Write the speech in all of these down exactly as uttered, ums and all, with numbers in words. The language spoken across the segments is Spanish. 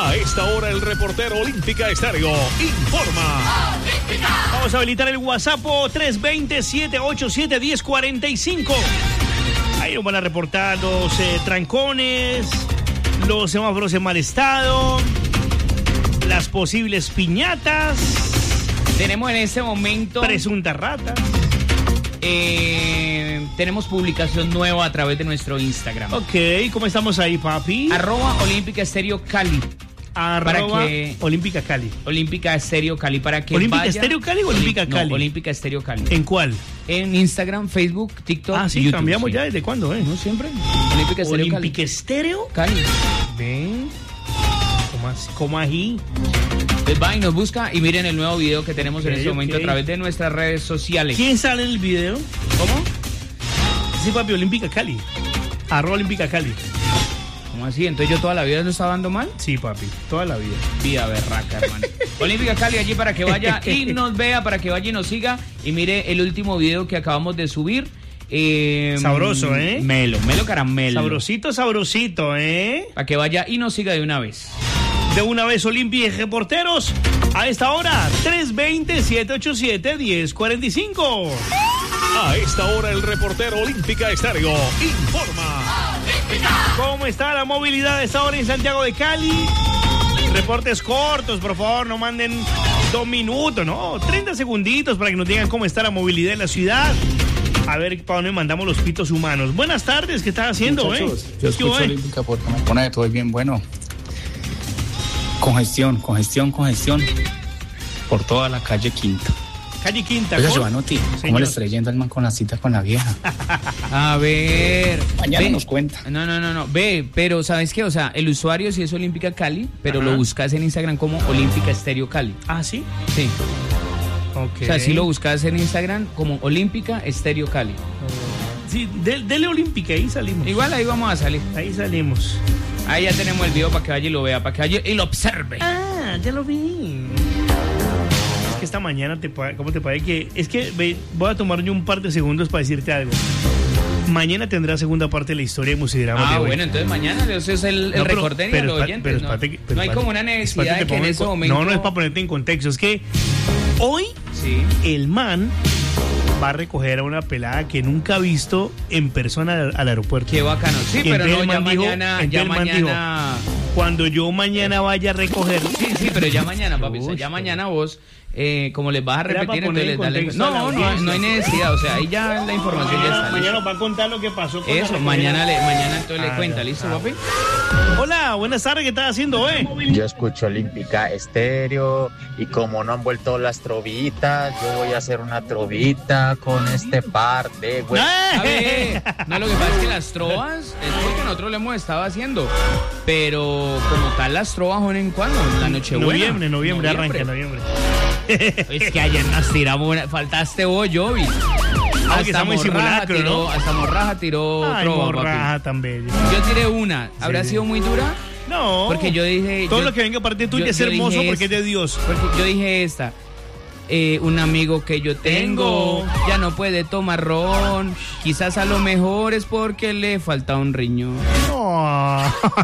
A esta hora el reportero Olímpica Estéreo informa. Olímpica. Vamos a habilitar el WhatsApp tres dos cero, siete ocho siete, uno cero cuatro cinco. Ahí nos van a reportar los eh, trancones, los semáforos en mal estado, las posibles piñatas. Tenemos en este momento presuntas ratas. Eh, tenemos publicación nueva a través de nuestro Instagram. Ok, ¿cómo estamos ahí, papi? Arroba Olímpica Estéreo Cali. Arroba que, Olímpica Cali. Olímpica Estéreo Cali para que ¿Olímpica vaya, Estéreo Cali o Olímpica Cali? No, Olímpica Estéreo Cali. ¿En cuál? En Instagram, Facebook, TikTok, Ah, sí, YouTube, cambiamos sí. ya. ¿Desde cuándo, eh? No, siempre. Olímpica Estéreo Cali. ¿Olímpica Estéreo? Cali. Ven. ¿Cómo así? ¿Cómo ahí? Entonces va y nos busca y miren el nuevo video que tenemos okay, en este momento okay. a través de nuestras redes sociales. ¿Quién sale en el video? ¿Cómo? Sí, papi, Olímpica Cali. Arroba Olímpica Cali. ¿Cómo así? ¿Entonces yo toda la vida lo estaba dando mal? Sí, papi, toda la vida. Vida berraca, hermano. Olímpica Cali allí para que vaya y nos vea, para que vaya y nos siga. Y mire el último video que acabamos de subir. Eh, Sabroso, ¿eh? Melo, melo caramelo. Sabrosito, sabrosito, ¿eh? Para que vaya y nos siga de una vez. De una vez, Olimpia Reporteros. A esta hora, tres dos cero, siete ocho siete, uno cero cuatro cinco. A esta hora el reportero Olímpica Estéreo informa. Olímpica. ¿Cómo está la movilidad a esta hora en Santiago de Cali? Reportes cortos, por favor, no manden dos minutos, no, treinta segunditos para que nos digan cómo está la movilidad en la ciudad. A ver para dónde mandamos los pitos humanos. Buenas tardes, ¿qué estás haciendo, Muchachos, eh? Yo escucho Olímpica porque me pone de todo bien bueno. Congestión, congestión, congestión por toda la calle Quinta. Calle Quinta. Oiga, Giovanotti, ¿cómo le está yendo al man con la cita con la vieja? A ver. Mañana ve, nos cuenta. No, no, no, no. Ve, pero ¿sabes qué? O sea, el usuario sí es Olímpica Cali, pero Ajá. lo buscas en Instagram como Olímpica Estéreo Cali. ¿Ah, sí? Sí. Okay. O sea, sí lo buscas en Instagram como Olímpica Estéreo Cali. Sí, de, dele Olímpica, ahí salimos. Igual ahí vamos a salir. Ahí salimos. Ahí ya tenemos el video para que vaya y lo vea, para que vaya y lo observe. Ah, ya lo vi. Es que esta mañana, te ¿cómo te parece que...? Es que ve, voy a tomar yo un par de segundos para decirte algo. Mañana tendrá segunda parte de la historia de Musidrama. Ah, de bueno, entonces mañana eso es el, el no, recorderio de los oyentes. Pero no, espate, pero no hay espate, como una necesidad espate, de que en ese momento... No, no es para ponerte en contexto. Es que hoy sí. el man va a recoger a una pelada que nunca ha visto en persona al, al aeropuerto. Qué bacano. Sí, pero no, ya dijo, mañana... Ya mañana... Dijo, cuando yo mañana vaya a recoger... Sí, sí, pero ya mañana, papi. O sea, ya mañana vos... Eh, como les vas a repetir, entonces les dale... No, no, no hay necesidad, o sea, ahí ya la información ah, ya está. Mañana nos va a contar lo que pasó con eso, mañana le, mañana entonces ah, le cuenta, ¿listo, ah. papi? Hola, buenas tardes, ¿qué estás haciendo, eh? Yo escucho Olímpica Estéreo y como no han vuelto las trovitas, yo voy a hacer una trovita con este par de... Güey. A ver, no, lo que pasa es que las trovas es porque nosotros lo hemos estado haciendo, pero como tal las trovas son en cuándo, en la Nochebuena. Noviembre, noviembre, noviembre. arranca noviembre. Es que ayer nos tiramos una... Faltaste vos, Jovi. Ah, hasta Morraja tiró, ¿no? Hasta Morraja tiró Ay, trova, Morraja papi. tan bello. Yo tiré una. ¿Habrá sí. sido muy dura? No. Porque yo dije... Todo yo, lo que venga a partir de tuyo es hermoso porque es de Dios. Porque yo dije esta... Eh, un amigo que yo tengo, tengo ya no puede tomar ron, quizás a lo mejor es porque le falta un riñón. Oh.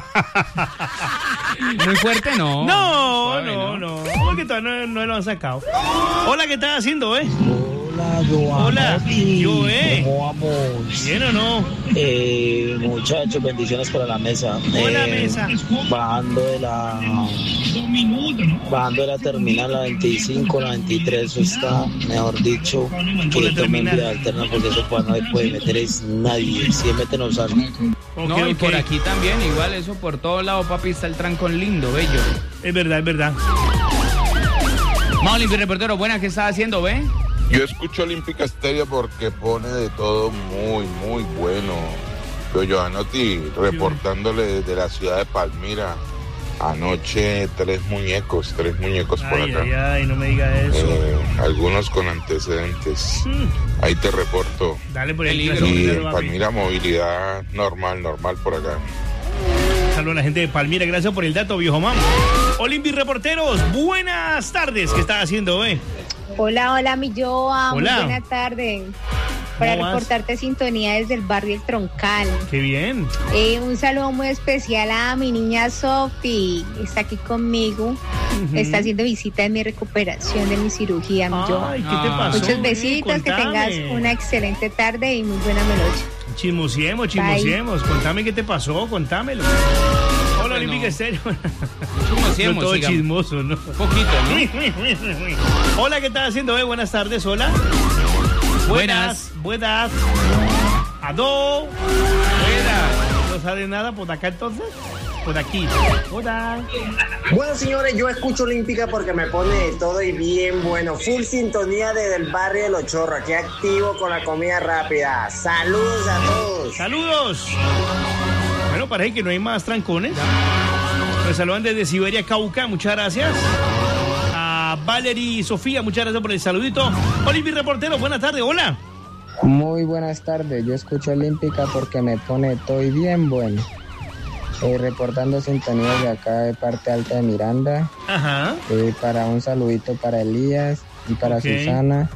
Muy fuerte, ¿no? No, Suave, no, no. ¿Cómo que todavía no, no lo han sacado? Hola, ¿qué estás haciendo, eh? Hola, Joan. Hola, yo, eh. ¿Cómo vamos? ¿Bien o no? Eh, muchachos, bendiciones para la mesa. Hola, eh, mesa. Bajando de la... Bajando de la terminal, la veinticinco, la veintitrés, eso está, mejor dicho, que tomen vida alterna porque eso pues, no se puede meter es nadie, si meten los arcos. Okay, no, y okay. por aquí también, igual eso por todos lados, papi, está el trancón lindo, bello. Es verdad, es verdad. Mauli, mi reportero, buena, ¿qué estás haciendo, ve? Yo escucho Olímpica Estéreo porque pone de todo muy, muy bueno. Yo, Giovanotti, reportándole desde la ciudad de Palmira. Anoche tres muñecos, tres muñecos ay, por acá. Ay, ay, no me diga eso. Eh, algunos con antecedentes. Mm. Ahí te reporto. Dale por el Y en Palmira movilidad normal, normal por acá. Saludos a la gente de Palmira, gracias por el dato, viejo mamá. Olimpi Reporteros, buenas tardes. ¿Qué estás haciendo, eh? Hola, hola, mi Joa. Hola. Muy buena tarde. para vas? reportarte sintonía desde el barrio El Troncal. Qué bien. Eh, un saludo muy especial a mi niña Sofi, está aquí conmigo, Ujú. está haciendo visita en mi recuperación de mi cirugía. mi yo. Ay, ¿qué te Ah. pasó? Muchos Eh, besitos, que contame. tengas una excelente tarde y muy buena noche. Chismosiemos, chismosiemos. Contame qué te pasó, contámelo. Hola, Bueno. Olímpica Estéreo. Chismosiemos, No todo sigamos. chismoso, ¿no? Un poquito, ¿no? Hola, ¿qué estás haciendo? Eh? Buenas tardes, hola. Buenas. Buenas. Adó. Buenas. ¿No sabe nada por acá entonces? Por aquí. Hola. Bueno, señores, yo escucho Olímpica porque me pone de todo y bien bueno. Full sintonía desde el barrio de Los Chorros, aquí activo con la comida rápida. Saludos a todos. Saludos. Bueno, parece que no hay más trancones. Nos saludan desde Siberia, Cauca. Muchas gracias. A Valerie y Sofía, muchas gracias por el saludito. Olivi Reportero, buenas tardes. Hola. Muy buenas tardes, yo escucho Olímpica porque me pone todo y bien bueno. Eh, reportando sintonías de acá de parte alta de Miranda. Ajá. Eh, para un saludito para Elías y para Ok. Susana.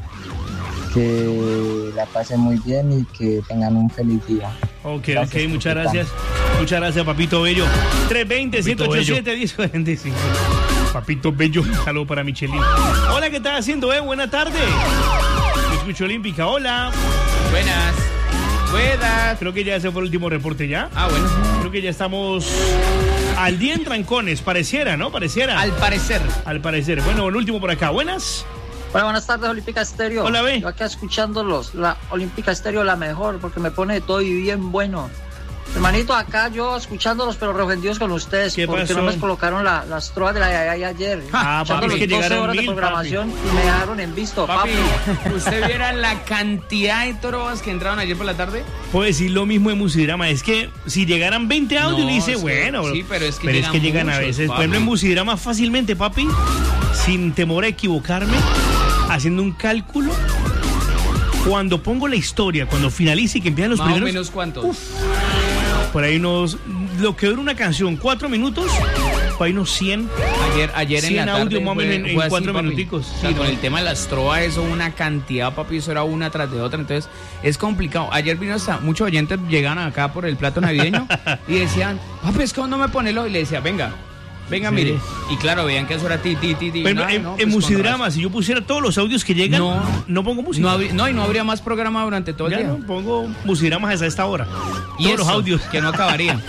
Que la pasen muy bien y que tengan un feliz día. Ok, Gracias, ok, muchas Capitán. gracias. Muchas gracias, Papito Bello. tres dos cero, siete Papito ocho siete, uno cero cuatro cinco. Papito Bello, saludo para Michelin. Hola, ¿qué estás haciendo, eh? Buenas tardes. Yo escucho Olímpica, hola. Buenas. Buenas. Creo que ya ese fue el último reporte ya. Ah, bueno. Creo que ya estamos al día en trancones, pareciera, ¿no? Pareciera. Al parecer. Al parecer. Bueno, el último por acá. Buenas. Bueno, buenas tardes, Olímpica Estéreo. Hola, ve. Yo acá escuchándolos, la Olímpica Estéreo la mejor, porque me pone de todo y bien bueno. Hermanito, acá yo escuchándolos, pero reofendidos con ustedes, ¿Qué porque pasó? no me colocaron la, las trovas de la Yaya ayer. Ah, Echándolos papi, es que doce llegaron horas mil, de programación y me dejaron en visto, Papi, papi. ¿usted viera la cantidad de trovas que entraron ayer por la tarde? Puedo decir lo mismo de Musidrama. Es que si llegaran veinte audios, No, le dice, sí, bueno. sí, pero es que pero es llegan que llegan a muchos, veces. Por papi. ejemplo, en Musidrama fácilmente, papi, sin temor a equivocarme, haciendo un cálculo. Cuando pongo la historia, cuando finalice y que empiezan los Más o primeros. menos cuántos. Por ahí unos. Lo que dura una canción, cuatro minutos, por ahí unos cien. Ayer, ayer en cien la tarde audios más o fue- menos en- en fue así, cuatro papi. minuticos. O sea, Sí, con ¿no? el tema de las trovas, eso una cantidad, papi, eso era una tras de otra. Entonces, es complicado. Ayer vino hasta muchos oyentes llegaban acá por el plato navideño y decían, papi, es que no me pone lo. Y le decía, venga, venga, Sí. mire. Y claro, veían que eso era ti, ti, ti, ti. Pero Nada, en, no, en pues, con Musidrama, razón. si yo pusiera todos los audios que llegan, no, No. pongo música. No, habría- no, y no habría más programa durante todo el Ya día. no pongo Musidramas hasta esta hora. Y todos los eso, audios. que no acabaría.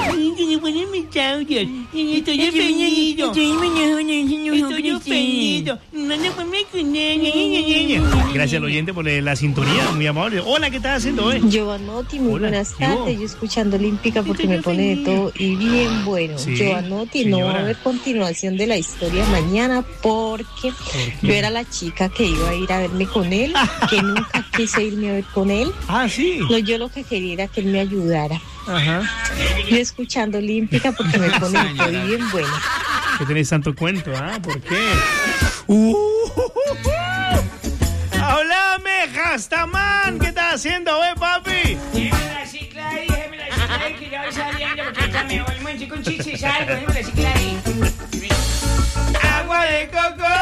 Estoy ofendido. Estoy ofendido. Gracias al oyente por la sintonía, muy amable. Hola, ¿qué estás haciendo hoy? Giovanotti, muy Hola, buenas ¿qué hubo? tardes. Yo escuchando Olímpica porque me pone de todo y bien bueno. Sí, Giovanotti, no va señora. a haber continuación de la historia mañana porque qué? yo era la chica que iba a ir a verme con él, que nunca quise irme a ver con él. Ah, sí. No, yo lo que quería era que él me ayudara. Ajá. Yo escuchando Olímpica porque me pone de todo y bien bueno. ¿Qué tenés tanto cuento? Ah, ¿por qué? Uh, ¡Háblame, Jastamán! ¿Qué estás haciendo, eh, papi? Déjeme la cicla ahí, déjeme la cicla ahí, que ya voy saliendo porque ya me voy un momentico un chiste y salgo, déjeme la cicla ahí. Agua de coco.